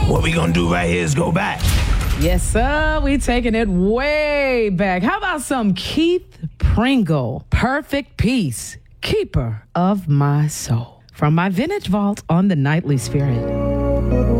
What we gonna do right here is go back. Yes, sir. We taking it way back. How about some Keith Pringle? Perfect Peace, Keeper of My Soul. From my vintage vault on the Nightly Spirit.